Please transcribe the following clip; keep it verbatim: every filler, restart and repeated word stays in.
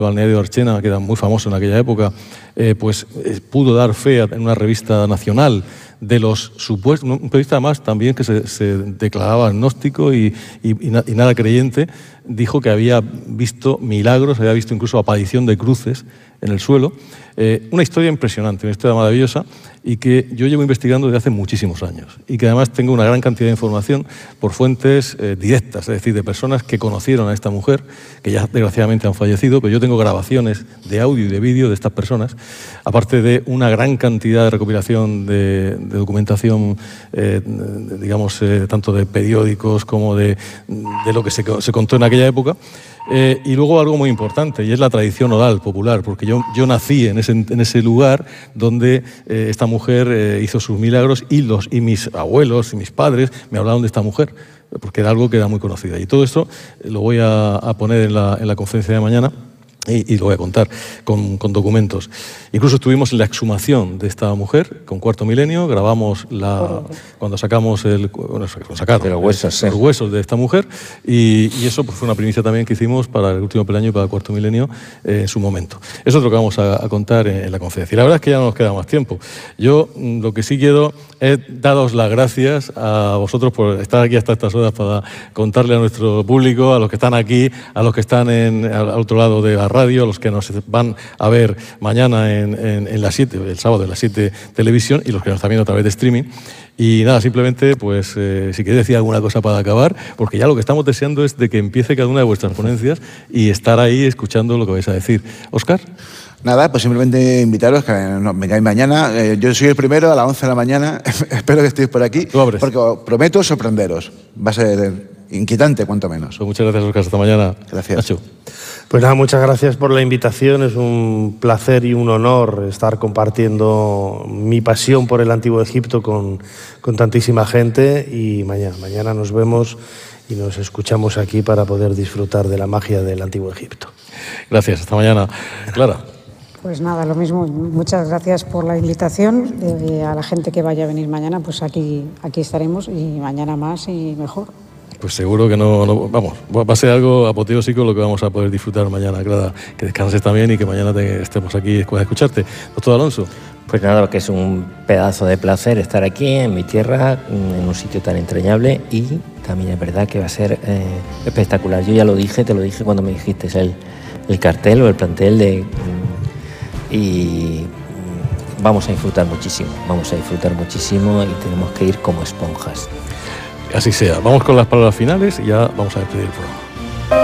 balneario de Archena, que era muy famoso en aquella época, eh, pues eh, pudo dar fe en una revista nacional de los supuestos, un periodista además también que se, se declaraba agnóstico y, y, y, na, y nada creyente, dijo que había visto milagros, había visto incluso aparición de cruces en el suelo. Eh, una historia impresionante, una historia maravillosa y que yo llevo investigando desde hace muchísimos años y que además tengo una gran cantidad de información por fuentes eh, directas, es decir, de personas que conocieron a esta mujer, que ya desgraciadamente han fallecido, pero yo tengo grabaciones de audio y de vídeo de estas personas, aparte de una gran cantidad de recopilación de, de documentación, eh, digamos, eh, tanto de periódicos como de, de lo que se, se contó en aquella época. Eh, y luego algo muy importante, y es la tradición oral popular, porque yo, yo nací en ese, en ese lugar donde eh, esta mujer eh, hizo sus milagros y, los, y mis abuelos y mis padres me hablaron de esta mujer, porque era algo que era muy conocida. Y todo esto lo voy a, a poner en la, en la conferencia de mañana. Y, y lo voy a contar con, con documentos. Incluso estuvimos en la exhumación de esta mujer con Cuarto Milenio, grabamos la, cuando sacamos el, bueno, sacaron, de los huesos, los huesos de esta mujer y, y eso pues, fue una primicia también que hicimos para el último peldaño y para el Cuarto Milenio eh, en su momento. Eso es lo que vamos a, a contar en, en la conferencia. Y la verdad es que ya no nos queda más tiempo. Yo lo que sí quiero es daros las gracias a vosotros por estar aquí hasta estas horas para contarle a nuestro público, a los que están aquí, a los que están en, al otro lado de la radio, a los que nos van a ver mañana en, en, en las siete, el sábado en las siete televisión y los que nos están viendo a través de streaming. Y nada, simplemente, pues, eh, si queréis decir alguna cosa para acabar, porque ya lo que estamos deseando es de que empiece cada una de vuestras ponencias y estar ahí escuchando lo que vais a decir. ¿Óscar? Nada, pues simplemente invitaros que nos vengáis mañana. Eh, yo soy el primero a las once de la mañana. Espero que estéis por aquí, porque os prometo sorprenderos. Va a ser inquietante, cuanto menos. Pues muchas gracias, Óscar. Hasta mañana. Gracias. Nacho. Pues nada, muchas gracias por la invitación. Es un placer y un honor estar compartiendo mi pasión por el Antiguo Egipto con, con tantísima gente. Y mañana, mañana nos vemos y nos escuchamos aquí para poder disfrutar de la magia del Antiguo Egipto. Gracias. Hasta mañana. Clara. Pues nada, lo mismo. Muchas gracias por la invitación. Eh, a la gente que vaya a venir mañana, pues aquí, aquí estaremos y mañana más y mejor. Pues seguro que no, no, vamos, va a ser algo apoteósico lo que vamos a poder disfrutar mañana, Clara. Que descanses también y que mañana te, estemos aquí para escucharte. Doctor Alonso. Pues nada, que es un pedazo de placer estar aquí en mi tierra, en un sitio tan entrañable y también es verdad que va a ser eh, espectacular. Yo ya lo dije, te lo dije cuando me dijiste el, el cartel o el plantel de... y vamos a disfrutar muchísimo, vamos a disfrutar muchísimo y tenemos que ir como esponjas. Así sea. Vamos con las palabras finales y ya vamos a despedir el programa.